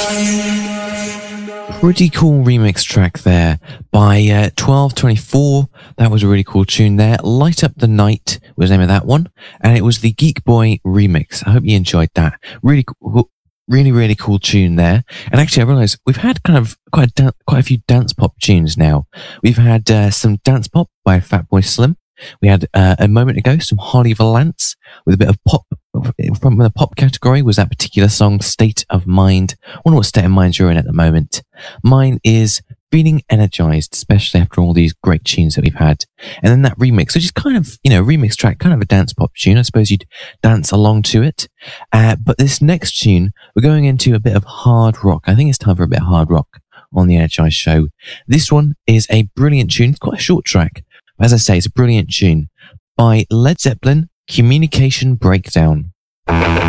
Pretty cool remix track there by 1224. That was a really cool tune there. Light Up the Night was the name of that one, and it was the Geek Boy remix. I hope you enjoyed that. Really cool. Really cool tune there. And actually, I realised we've had kind of quite a few dance pop tunes now. We've had some dance pop by Fatboy Slim. We had a moment ago some Holly Valance with a bit of pop. From the pop category was that particular song State of Mind. I wonder what state of mind you're in at the moment. Mine is feeling energized, especially after all these great tunes that we've had. And then that remix, which is kind of, remix track, kind of a dance pop tune. I suppose you'd dance along to it. But this next tune, we're going into a bit of hard rock. I think it's time for a bit of hard rock on the Energize show. This one is a brilliant tune. It's quite a short track. As I say, it's a brilliant tune by Led Zeppelin, Communication Breakdown.